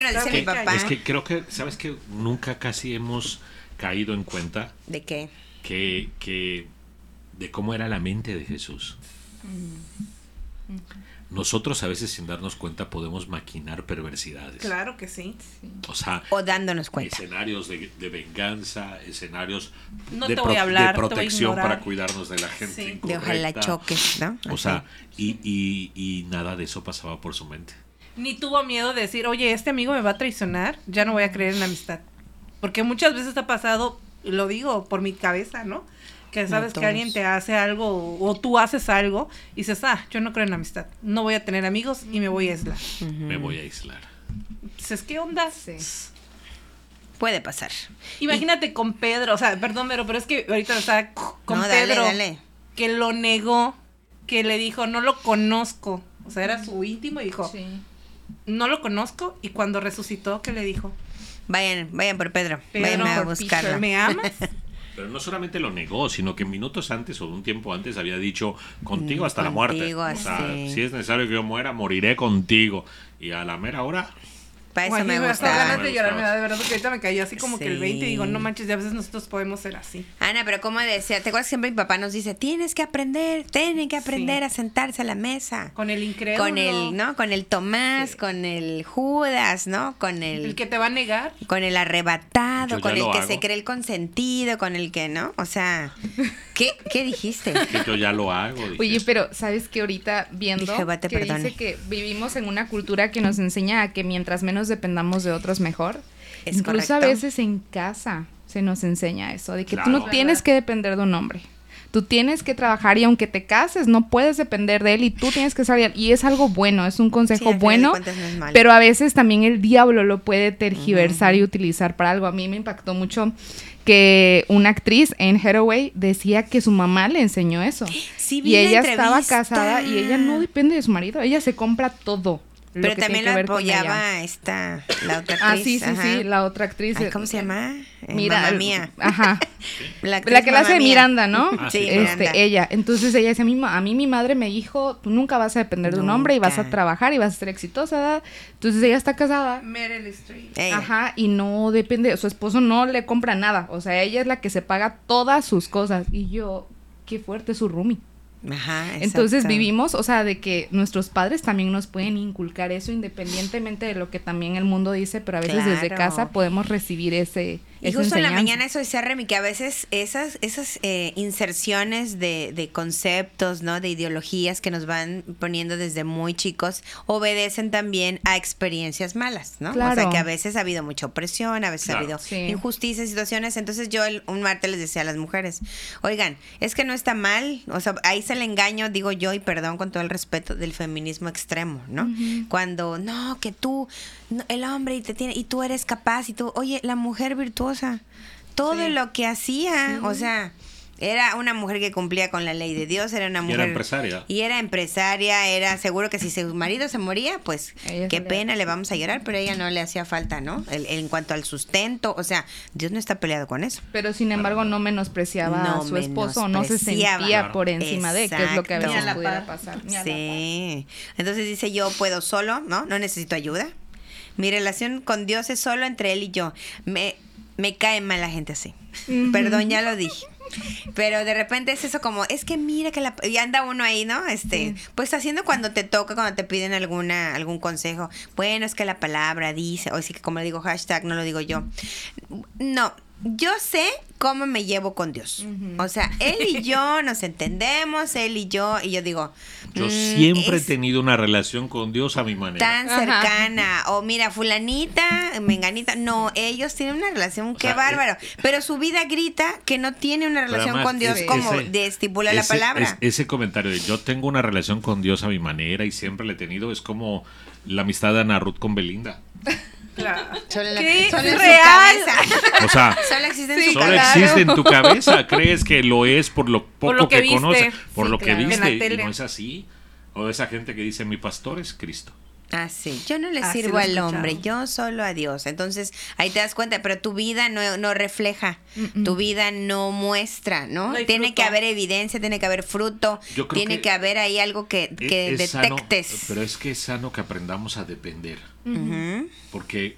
Bueno, dice mi papá. Es que creo que, ¿sabes qué? Nunca casi hemos caído en cuenta ¿De qué? que de cómo era la mente de Jesús. Nosotros a veces sin darnos cuenta podemos maquinar perversidades. Claro que sí. O sea, O dándonos cuenta. escenarios de venganza, escenarios No de, te voy a hablar, de protección te voy a ignorar. para cuidarnos de la gente Sí. incorrecta. De ojalá choques, ¿no? O sea, y nada de eso pasaba por su mente. Ni tuvo miedo de decir, oye, este amigo me va a traicionar, ya no voy a creer en la amistad. Porque muchas veces ha pasado, lo digo por mi cabeza, ¿no? Que sabes que alguien te hace algo o tú haces algo y dices, yo no creo en la amistad, no voy a tener amigos y me voy a aislar. Me voy a aislar. Dices, ¿qué onda? Sí. Puede pasar. Imagínate con Pedro, o sea, perdón, pero es que ahorita está con No, dale, Pedro, dale. que lo negó, que le dijo, no lo conozco. O sea, era su íntimo y dijo, Sí. no lo conozco. Y cuando resucitó, ¿qué le dijo? Vayan por Pedro. Pedro, Vayan a por buscarlo. ¿Me amas? Pero no solamente lo negó, sino que minutos antes o un tiempo antes había dicho contigo hasta la muerte. Contigo, O sea, sí. si es necesario que yo muera, moriré contigo. Y a la mera hora, Para eso Ay, me hasta gustaba. ganas de llorar me da de verdad, porque ahorita me cayó así como que el Sí. 20 y digo, no manches, ya a veces nosotros podemos ser así. Ana, pero como decía, ¿te acuerdas que siempre mi papá nos dice, tienen que aprender Sí. a sentarse a la mesa? Con el incrédulo. Con el, ¿no? Con el Tomás, Sí. con el Judas, ¿no? Con El que te va a negar. con el arrebatado, Yo con ya el lo que hago. se cree el consentido, con el que, ¿no? O sea, ¿qué dijiste? que yo ya lo hago. dije. Oye, pero ¿sabes qué? Ahorita viendo Dije, "Va, te que perdone". dice que vivimos en una cultura que nos enseña a que mientras menos dependamos de otros, mejor. Es Incluso correcto. a veces en casa se nos enseña eso, de que tú no Claro. tienes que depender de un hombre. Tú tienes que trabajar y aunque te cases, no puedes depender de él y tú tienes que salir. Y es algo bueno, es un Sí, consejo al final de bueno, cuentas no es malo. pero a veces también el diablo lo puede tergiversar y utilizar para algo. A mí me impactó mucho que una actriz, Anne Hathaway, decía que su mamá le enseñó eso. Sí, vi Y la ella estaba entrevista. casada y ella no depende de su marido, ella se compra todo. lo Pero que también tiene lo que ver con ella. apoyaba la otra actriz. Ah, sí, ajá. la otra actriz. Ay, ¿cómo se llama? Mira, Mamma Mía. Ajá. actriz La que la hace Mamma de Mía. Miranda, ¿no? Ah, Sí, sí, Miranda. Ella. Entonces ella dice, a mí mi madre me dijo, tú nunca vas a depender de un hombre y vas a Nunca. trabajar y vas a ser exitosa. ¿verdad? Entonces ella está casada. Meryl Streep. Ella. Ajá, y no depende, su esposo no le compra nada. O sea, ella es la que se paga todas sus cosas. Y yo, qué fuerte su roomie. Ajá, Entonces exacto. vivimos, o sea, de que nuestros padres también nos pueden inculcar eso independientemente de lo que también el mundo dice, pero a veces desde Claro. casa podemos recibir esa Y justo en la enseñanza. mañana eso decía Remy, que a veces esas inserciones de conceptos, ¿no? De ideologías que nos van poniendo desde muy chicos obedecen también a experiencias malas, ¿no? O sea, Claro. que a veces ha habido mucha opresión, a veces Claro. ha habido Sí. injusticias, situaciones. Entonces yo un martes les decía a las mujeres, oigan, es que no está mal, o sea, ahí se le engaño, digo yo, y perdón con todo el respeto, del feminismo extremo, ¿no? Cuando, no, que tú, el hombre y tú eres capaz y tú, oye, la mujer virtuosa, todo Sí. lo que hacía, o sea, era una mujer que cumplía con la ley de Dios, era una Y mujer... era empresaria. Y era empresaria, era seguro que si su marido se moría, pues Ella qué se le- pena, le vamos a llorar, pero a ella no le hacía falta, ¿no? En cuanto al sustento, o sea, Dios no está peleado con eso. Pero sin embargo no menospreciaba No a su esposo, no se menospreciaba. sentía por encima de, que es lo que a Exacto. veces Ni a la pudiera par. pasar. Ni a la Sí. Entonces dice, yo puedo solo, ¿no? No necesito ayuda. Mi relación con Dios es solo entre él y yo. Me cae mal la gente así. Perdón, ya lo dije. Pero de repente es eso como, es que mira que y anda uno ahí, ¿no? Pues haciendo cuando te toca, cuando te piden algún consejo. Bueno, es que la palabra dice, o sí que como le digo hashtag, no lo digo yo. No, yo sé cómo me llevo con Dios. O sea, él y yo nos entendemos, él y yo digo, Yo siempre he es tenido una relación con Dios a mi manera. tan Ajá. cercana. O mira, fulanita, menganita. No, ellos tienen una relación, qué sea, bárbaro. Pero su vida grita que no tiene una Pero relación además, con Dios ese- como ese- estipula la palabra. Ese comentario de yo tengo una relación con Dios a mi manera y siempre la he tenido, es como la amistad de Ana Ruth con Belinda. Claro. Solo en la- ¿Qué? solo en su ¿Real? cabeza. O sea, Solo existe en Sí, su solo cabeza. claro. existe en tu cabeza. Crees que lo es por lo poco lo que que viste. conoces, por Sí, lo que claro. En viste, la y tele. no es así. O esa gente que dice, mi pastor es Cristo. Ah, sí. Yo no le Así sirvo lo he al escuchado. hombre, yo solo a Dios. Entonces, ahí te das cuenta, pero tu vida no refleja, tu vida no muestra, ¿no? No hay Tiene fruto. que haber evidencia, tiene que haber fruto, Yo creo tiene que que haber ahí algo que Es sano, detectes. pero es que es sano que aprendamos a depender. Ujú. Porque